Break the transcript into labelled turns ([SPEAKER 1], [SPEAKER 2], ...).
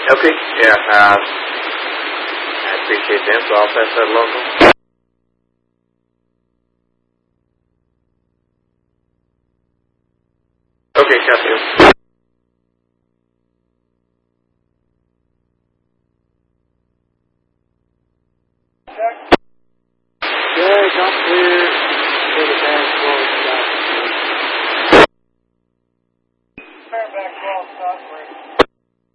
[SPEAKER 1] Okay, yeah, I appreciate them, so I'll pass that along. Okay, copy.
[SPEAKER 2] Good, I'm clear for the dashboard.